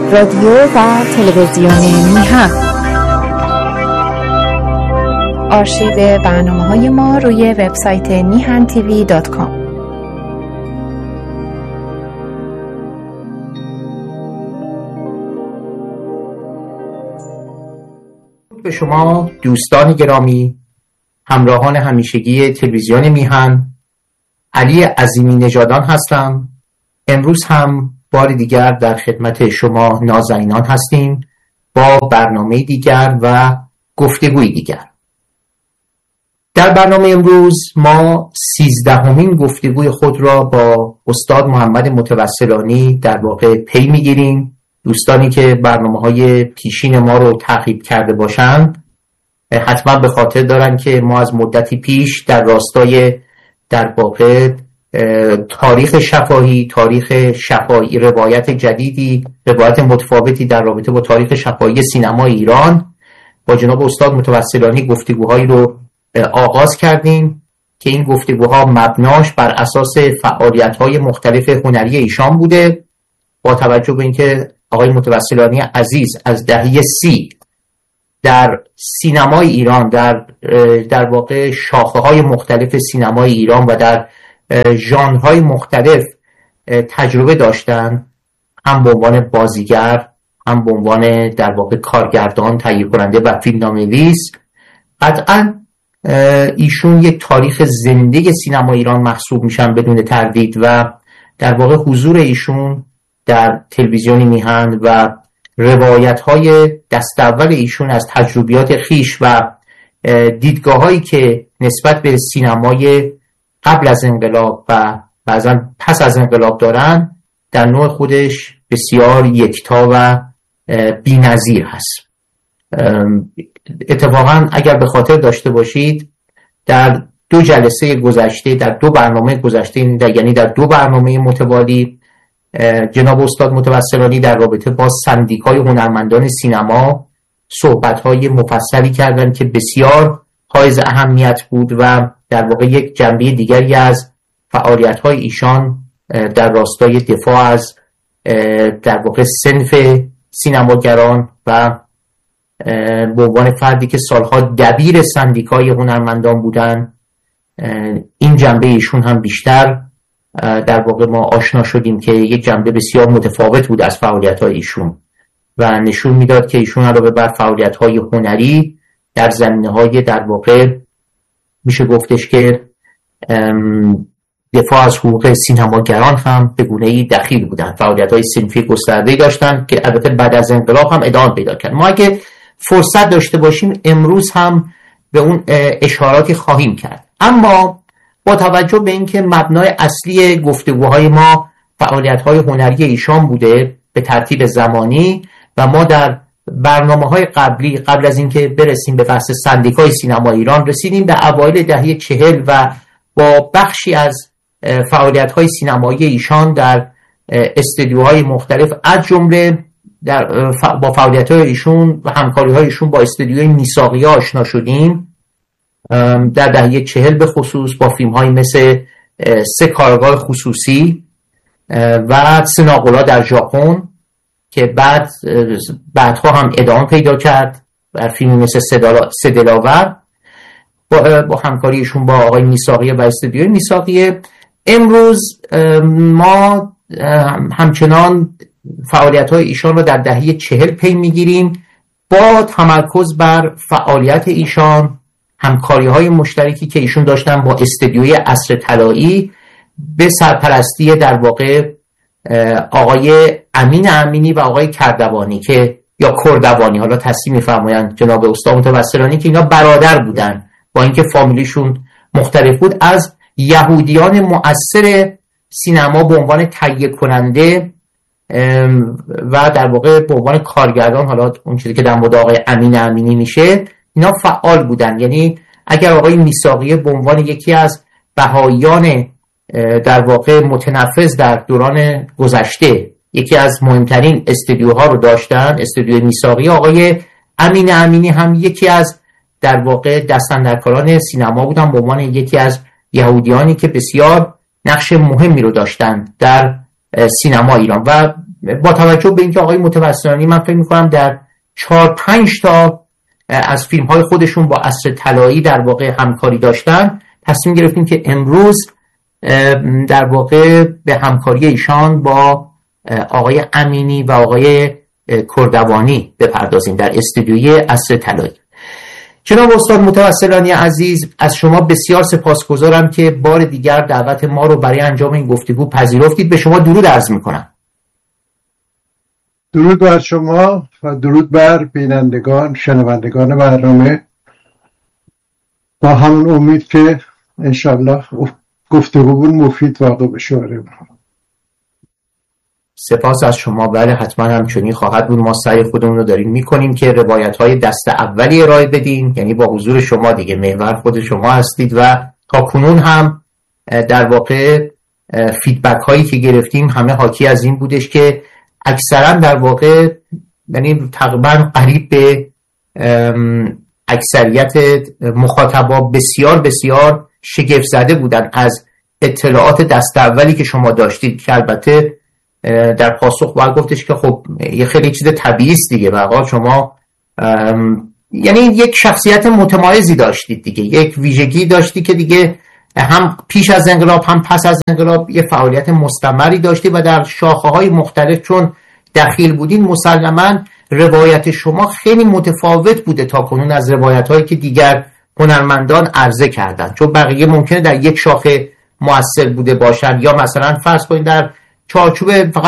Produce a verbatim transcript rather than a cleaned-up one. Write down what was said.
رادیو و تلویزیون میهن. آرشیو برنامه‌های ما روی وبسایت میهن تیوی دات کام. به شما دوستان گرامی، همراهان همیشگی تلویزیون میهن، علی عظیمی نژادان هستم. امروز هم بار دیگر در خدمت شما نازنینان هستیم با برنامه دیگر و گفتگوی دیگر. در برنامه امروز ما سیزدهمین گفتگوی خود را با استاد محمد متوسلانی در واقع پی میگیریم. دوستانی که برنامه‌های پیشین ما رو تعقیب کرده باشند حتما به خاطر دارن که ما از مدتی پیش در راستای در واقع تاریخ شفاهی تاریخ شفاهی روایت جدیدی روایت متفاوتی در رابطه با تاریخ شفاهی سینما ایران با جناب استاد متوسلانی گفتگوهایی رو آغاز کردیم که این گفتگوها مبناش بر اساس فعالیت‌های مختلف هنری ایشان بوده. با توجه به اینکه آقای متوسلانی عزیز از دهه سی در سینمای ایران در در واقع شاخه‌های مختلف سینمای ایران و در ژانرهای مختلف تجربه داشتن، هم به عنوان بازیگر، هم به عنوان در واقع کارگردان، تهیه کننده و فیلمنامه‌نویس، قطعاً ایشون یک تاریخ زنده سینما ایران محسوب میشن بدون تردید و در واقع حضور ایشون در تلویزیون میهن و روایت‌های دست اول ایشون از تجربیات خیش و دیدگاه‌هایی که نسبت به سینمای قبل از انقلاب و بعضا پس از انقلاب دارن در نوع خودش بسیار یکتا و بی‌نظیر هست. اتفاقا اگر به خاطر داشته باشید در دو جلسه گذشته در دو برنامه گذشته یعنی در دو برنامه متوالی جناب استاد متوسلانی در رابطه با سندیکای هنرمندان سینما صحبت‌های مفصلی کردند که بسیار حائز اهمیت بود و در واقع یک جنبه دیگری از فعالیت‌های ایشان در راستای دفاع از در واقع صنف سینماگران و به عنوان فردی که سالها دبیر سندیکای هنرمندان بودن، این جنبه ایشون هم بیشتر در واقع ما آشنا شدیم که یک جنبه بسیار متفاوت بود از فعالیت‌های ایشون و نشون میداد که ایشون علاوه بر فعالیت‌های هنری در زمینه‌های در واقع میشه گفتش که دفاع از حقوق سینماگران هم به گونه‌ای دخیل بودن، فعالیت‌های صنفی گسترده‌ای داشتن که البته بعد از انقلاب هم ادامه پیدا کرد. ما اگه فرصت داشته باشیم امروز هم به اون اشاراتی خواهیم کرد، اما با توجه به اینکه مبنای اصلی گفتگوهای ما فعالیت‌های هنری ایشان بوده به ترتیب زمانی و ما در برنامه‌های قبلی قبل از اینکه برسیم به بحث سندیکای سینما ایران رسیدیم به اوایل دهه چهل و با بخشی از فعالیت‌های سینمایی ایشان در استودیوهای مختلف از جمله در با فعالیت‌های ایشون و همکاری‌های ایشون با استودیوی میثاقیه آشنا شدیم. در دهه چهل به خصوص با فیلم‌های مثل سه کارگاه خصوصی و سناقولا در ژاپن که بعد بعدها هم ادامه پیدا کرد و فیلمی مثل سه دلاور با, با همکاریشون با آقای میثاقیه و استودیوی میثاقیه. امروز ما همچنان فعالیت‌های ایشان رو در دهه چهل پی میگیریم با تمرکز بر فعالیت ایشان، همکاری‌های مشترکی که ایشون داشتن با استودیوی عصر طلایی به سرپرستی در واقع آقای امین امینی و آقای کردوانی که یا کردوانی، حالا تصحیح می‌فرمایند جناب استاد متوسلانی، که اینا برادر بودن با اینکه فامیلیشون مختلف بود، از یهودیان مؤثر سینما به عنوان تهیه کننده و در واقع به عنوان کارگردان، حالا اون چیزی که در مورد آقای امین امینی میشه، اینا فعال بودن. یعنی اگر آقای میثاقیه به عنوان یکی از بهاییان در واقع متنفذ در دوران گذشته یکی از مهمترین استودیوها رو داشتن، استودیوی میثاقیه، آقای امین امینی هم یکی از در واقع دستاندرکاران سینما بودن به عنوان یکی از یهودیانی که بسیار نقش مهمی رو داشتن در سینما ایران و با توجه به اینکه آقای متوسلانی من فکر میکنم در چهار پنج تا از فیلم های خودشون با عصر طلایی در واقع همکاری داشتن، تصمیم گرفتیم که امروز در واقع به همکاری ایشان با آقای امینی و آقای کردوانی بپردازیم در استودیوی عصر طلایی. جناب استاد متوسلانی عزیز، از شما بسیار سپاسگزارم که بار دیگر دعوت ما رو برای انجام این گفتگو پذیرفتید. به شما درود عرض میکنم. درود بر شما و درود بر بینندگان شنوندگان برنامه، با همون امید که انشالله گفتگومون مفید واقع بشه. سپاس از شما. بله حتما همچنین خواهد بود. ما سعی خودمون رو داریم میکنیم که روایت های دست اولی ارائه بدیم، یعنی با حضور شما دیگه، محور خود شما هستید و تا کنون هم در واقع فیدبک هایی که گرفتیم همه حاکی از این بودش که اکثرا در واقع یعنی تقریبا قریب به اکثریت مخاطبا بسیار بسیار شگفت زده بودن از اطلاعات دست اولی که شما داشتید، که البته در پاسخ باید گفتش که خب یه خیلی چیز طبیعی است دیگه، واقعا شما یعنی یک شخصیت متمایزی داشتید دیگه، یک ویژگی داشتی که دیگه هم پیش از انقلاب هم پس از انقلاب یه فعالیت مستمری داشتی و در شاخه‌های مختلف چون دخیل بودین مسلماً روایت شما خیلی متفاوت بوده تا کنون از روایت‌هایی که دیگر هنرمندان عرضه کردن، چون بقیه ممکنه در یک شاخه مؤثر بوده باشن یا مثلا فرض کنید در چارچوب فقط